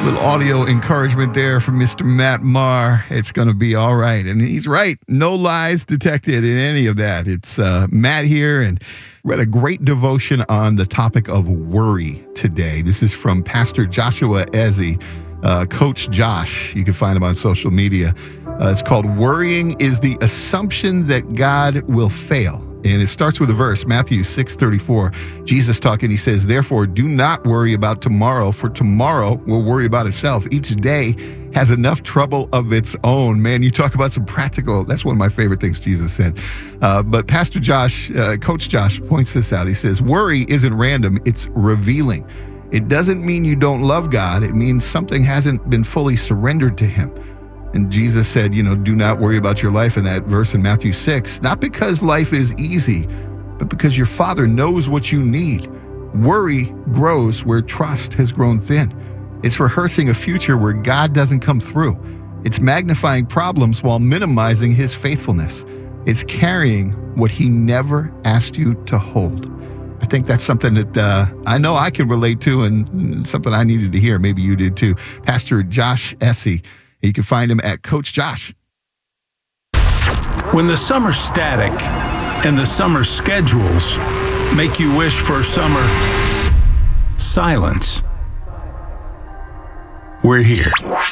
Little audio encouragement there from Mr. Matt Maher. It's going to be all right. And he's right. No lies detected in any of that. It's Matt here, and read a great devotion on the topic of worry today. This is from Pastor Joshua Ezzy, Coach Josh. You can find him on social media. It's called Worrying is the Assumption that God Will Fail. And it starts with a verse, Matthew 6:34. Jesus talking, he says, "Therefore, do not worry about tomorrow, for tomorrow will worry about itself. Each day has enough trouble of its own." Man, you talk about some practical, that's one of my favorite things Jesus said. But Pastor Josh, Coach Josh, points this out. He says, worry isn't random, it's revealing. It doesn't mean you don't love God. It means something hasn't been fully surrendered to him. And Jesus said, do not worry about your life in that verse in Matthew 6, not because life is easy, but because your Father knows what you need. Worry grows where trust has grown thin. It's rehearsing a future where God doesn't come through. It's magnifying problems while minimizing his faithfulness. It's carrying what he never asked you to hold. I think that's something that I know I can relate to, and something I needed to hear. Maybe you did too. Pastor Josh Ezzy. You can find him at Coach Josh. When the summer's static and the summer schedules make you wish for summer silence, we're here.